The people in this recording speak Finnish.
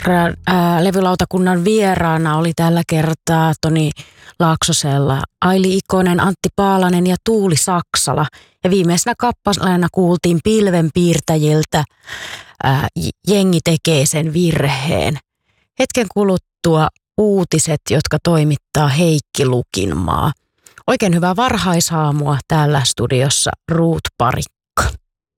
levylautakunnan vieraana oli tällä kertaa Toni Laaksosella Aili Ikonen, Antti Paalanen ja Tuuli Saksala. Ja viimeisenä kappaleena kuultiin Pilvenpiirtäjiltä Jengi tekee sen virheen. Hetken kuluttua uutiset, jotka toimittaa Heikki Lukinmaa. Oikein hyvää varhaisaamua täällä studiossa Ruut Parikka.